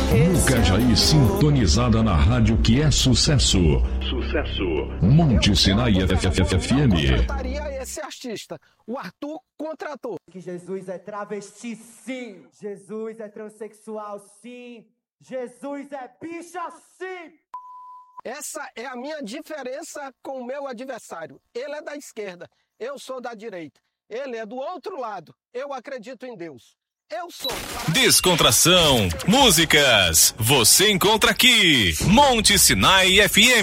Cajaí sintonizada na rádio que é sucesso. Sucesso. Monte Sinai FM. Contrataria esse artista. O Arthur contratou. Que Jesus é travesti, sim. Jesus é transexual, sim. Jesus é bicha, sim. Essa é a minha diferença com o meu adversário. Ele é da esquerda, eu sou da direita. Ele é do outro lado. Eu acredito em Deus. Eu sou. Descontração, músicas, você encontra aqui. Monte Sinai FM.